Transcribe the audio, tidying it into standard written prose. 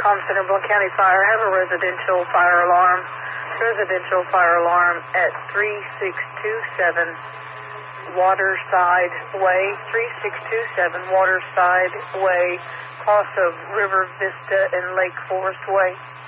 Centerville County Fire. Have a residential fire alarm. Residential fire alarm at 3627 Waterside Way. 3627 Waterside Way, cross of River Vista and Lake Forest Way.